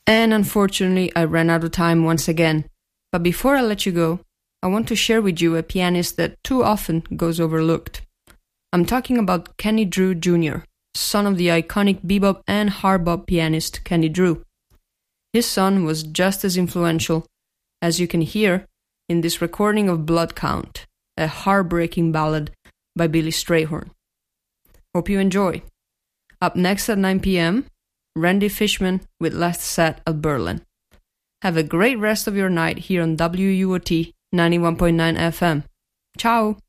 And unfortunately, I ran out of time once again. But before I let you go, I want to share with you a pianist that too often goes overlooked. I'm talking about Kenny Drew Jr., son of the iconic bebop and hard bop pianist Kenny Drew. His son was just as influential, as you can hear in this recording of Blood Count, a heartbreaking ballad by Billy Strayhorn. Hope you enjoy. Up next at 9 p.m., Randy Fishman with Last Set at Berlin. Have a great rest of your night here on WUOT 91.9 FM. Ciao!